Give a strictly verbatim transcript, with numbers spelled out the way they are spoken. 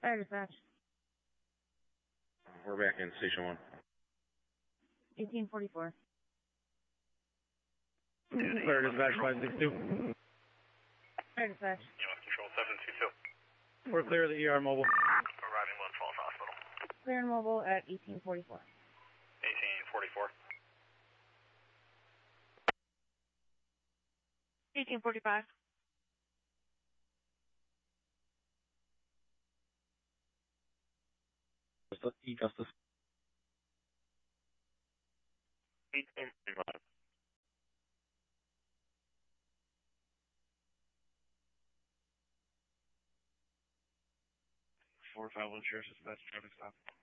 Fire dispatch. We're back in station one. eighteen forty-four. Fire dispatch five six two. Fire dispatch. U S Control seven two two. We're clear of the E R mobile. Arriving Lone Falls Hospital. Clear and mobile at eighteen forty-four. eighteen forty-four. eighteen forty-five. E Justice. eighteen forty-five. four five one Sheriff's Dispatch, traffic stop.